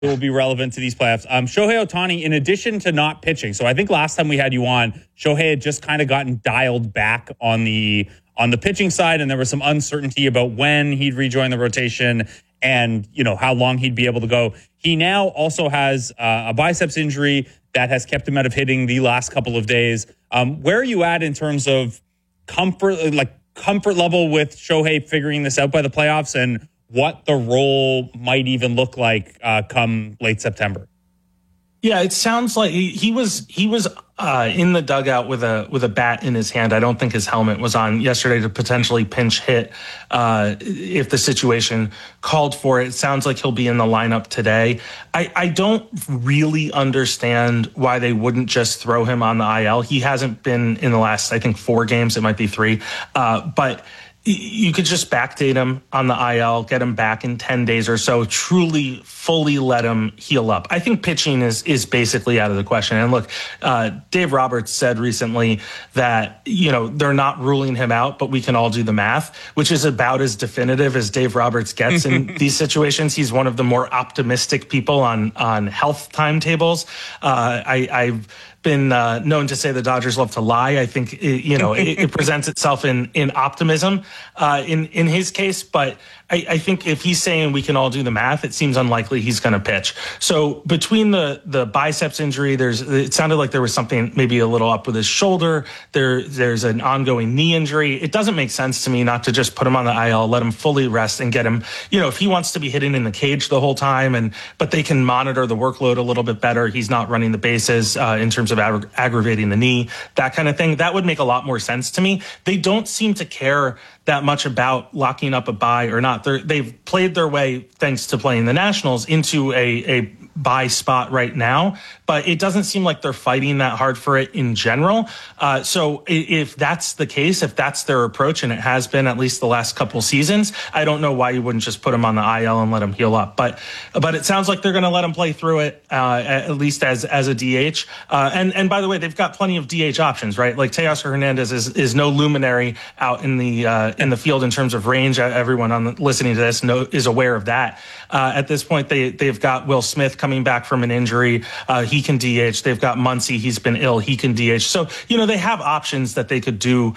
will be relevant to these playoffs. Shohei Ohtani, in addition to not pitching, so I think last time we had you on, Shohei had just kind of gotten dialed back on the pitching side, and there was some uncertainty about when he'd rejoin the rotation and, you know, how long he'd be able to go. He now also has a biceps injury that has kept him out of hitting the last couple of days. Where are you at in terms of comfort level with Shohei figuring this out by the playoffs, and what the role might even look like come late September? Yeah, it sounds like he was in the dugout with a bat in his hand. I don't think his helmet was on yesterday to potentially pinch hit if the situation called for it. It sounds like he'll be in the lineup today. I don't really understand why they wouldn't just throw him on the IL. He hasn't been in the last, I think, 4 games. It might be 3, but you could just backdate him on the IL, get him back in 10 days or so, truly, fully let him heal up. I think pitching is basically out of the question. And look, Dave Roberts said recently that, you know, they're not ruling him out, but we can all do the math, which is about as definitive as Dave Roberts gets in these situations. He's one of the more optimistic people on health timetables. I've been known to say the Dodgers love to lie. I think it presents itself in optimism in his case, but I think if he's saying we can all do the math, it seems unlikely he's going to pitch. So between the biceps injury, it sounded like there was something maybe a little up with his shoulder. There's an ongoing knee injury. It doesn't make sense to me not to just put him on the IL, let him fully rest, and get him, if he wants to be hitting in the cage the whole time, but they can monitor the workload a little bit better. He's not running the bases in terms of aggravating the knee, that kind of thing. That would make a lot more sense to me. They don't seem to care that much about locking up a bye or not. They've played their way, thanks to playing the Nationals, into a bye spot right now, but it doesn't seem like they're fighting that hard for it in general. So if that's the case, if that's their approach, and it has been at least the last couple seasons, I don't know why you wouldn't just put him on the IL and let him heal up. But it sounds like they're going to let him play through it, at least as a DH. And by the way, they've got plenty of DH options, right? Like Teoscar Hernandez is no luminary out in the field in terms of range. Everyone listening to this is aware of that. At this point, they've got Will Smith coming back from an injury. He can DH. They've got Muncy. He's been ill. He can DH. So, they have options that they could do.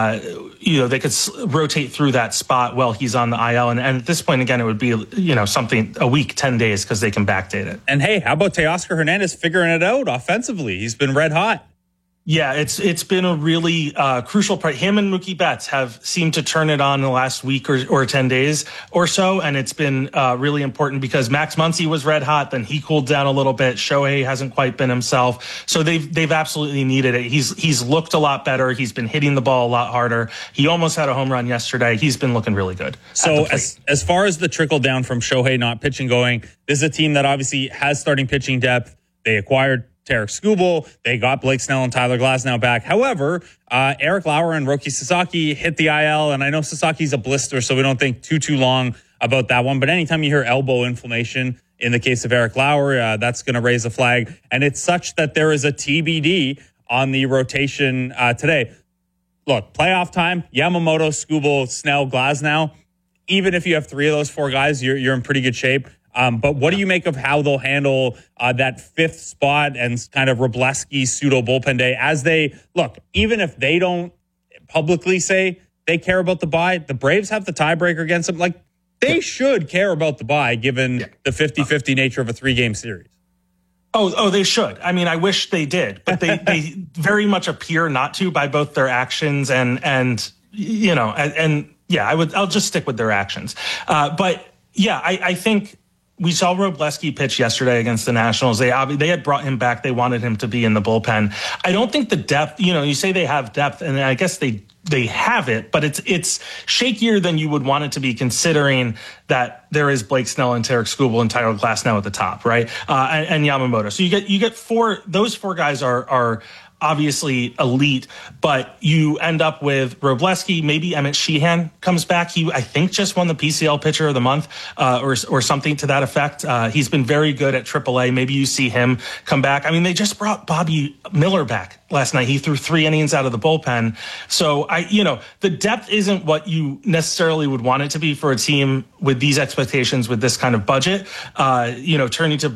They could rotate through that spot while he's on the IL. And at this point, again, it would be, something a week, 10 days, because they can backdate it. And hey, how about Teoscar Hernandez figuring it out offensively? He's been red hot. Yeah, it's been a really crucial part. Him and Mookie Betts have seemed to turn it on in the last week or 10 days or so, and it's been really important because Max Muncy was red hot, then he cooled down a little bit. Shohei hasn't quite been himself, so they've absolutely needed it. He's looked a lot better. He's been hitting the ball a lot harder. He almost had a home run yesterday. He's been looking really good. So as far as the trickle down from Shohei not pitching going, this is a team that obviously has starting pitching depth. They acquired Tarik Skubal. They got Blake Snell and Tyler Glasnow back. However, Eric Lauer and Roki Sasaki hit the IL, and I know Sasaki's a blister, so we don't think too long about that one. But anytime you hear elbow inflammation, in the case of Eric Lauer, that's going to raise a flag. And it's such that there is a TBD on the rotation today. Look, playoff time, Yamamoto, Skubal, Snell, Glasnow. Even if you have 3 of those 4 guys, you're in pretty good shape. But what do you make of how they'll handle that 5th spot and kind of Wrobleski pseudo bullpen day as they look? Even if they don't publicly say they care about the bye, the Braves have the tiebreaker against them. Like, they should care about the bye given the 50-50 nature of a 3-game series. Oh, they should. I mean, I wish they did, but they very much appear not to by both their actions and I'll just stick with their actions. But yeah, I think we saw Wrobleski pitch yesterday against the Nationals. They had brought him back. They wanted him to be in the bullpen. I don't think the depth, you say they have depth, and I guess they have it, but it's shakier than you would want it to be, considering that there is Blake Snell and Tarik Skubal and Tyler Glasnow at the top, right? And Yamamoto. So you get 4. Those 4 guys are obviously elite, but you end up with Robleski, maybe Emmett Sheehan comes back. He, I think, just won the PCL Pitcher of the Month or something to that effect. He's been very good at AAA. Maybe you see him come back. I mean, they just brought Bobby Miller back last night. He threw 3 innings out of the bullpen. So the depth isn't what you necessarily would want it to be for a team with these expectations, with this kind of budget. Turning to